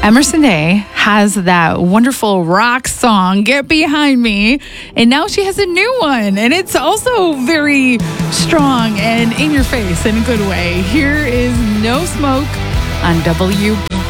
Emerson Day has that wonderful rock song, Get Behind Me, and now she has a new one, and it's also very strong and in your face in a good way. Here is No Smoke on WBK.